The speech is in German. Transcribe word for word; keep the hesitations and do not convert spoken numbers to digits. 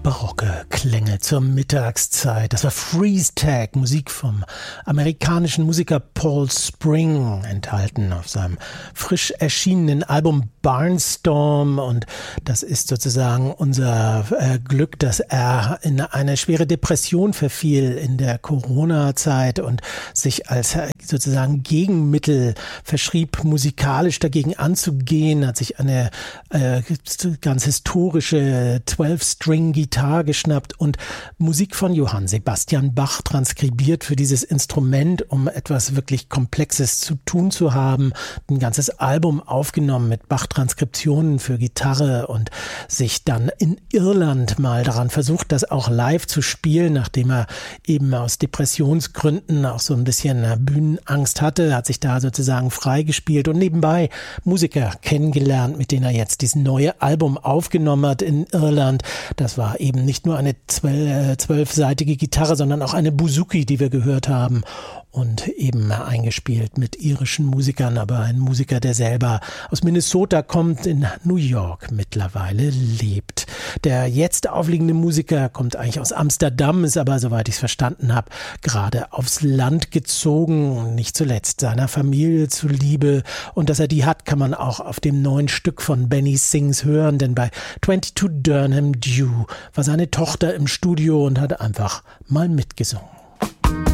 barocke Klänge zur Mittagszeit. Das war Freeze Tag, Musik vom amerikanischen Musiker Paul Spring, enthalten auf seinem frisch erschienenen Album Barnstorm. Und das ist sozusagen unser äh, Glück, dass er in eine schwere Depression verfiel in der Corona-Zeit und sich als sozusagen Gegenmittel verschrieb, musikalisch dagegen anzugehen, hat sich eine äh, ganz historische zwölf-String-Gitarre geschnappt und Musik von Johann Sebastian Bach transkribiert für dieses Instrument, um etwas wirklich Komplexes zu tun zu haben. Ein ganzes Album aufgenommen mit Bach-Transkriptionen für Gitarre und sich dann in Irland mal daran versucht, das auch live zu spielen, nachdem er eben aus Depressionsgründen auch so ein bisschen Bühnenangst hatte, hat sich da sozusagen freigespielt und nebenbei Musiker kennengelernt, mit denen er jetzt dieses neue Album aufgenommen hat in Irland. Das war eben nicht nur eine zwölfseitige Gitarre, sondern auch eine Bouzouki, die wir gehört haben. Und eben eingespielt mit irischen Musikern, aber ein Musiker, der selber aus Minnesota kommt, in New York mittlerweile lebt. Der jetzt aufliegende Musiker kommt eigentlich aus Amsterdam, ist aber, soweit ich es verstanden habe, gerade aufs Land gezogen, nicht zuletzt seiner Familie zuliebe. Und dass er die hat, kann man auch auf dem neuen Stück von Benny Sings hören, denn bei zweiundzwanzig Durham Dew war seine Tochter im Studio und hat einfach mal mitgesungen.